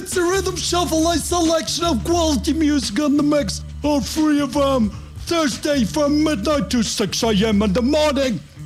It's the Rhythm Shuffle, a selection of quality music on the mix, all three of them, Thursday from midnight to 6 a.m. in the morning.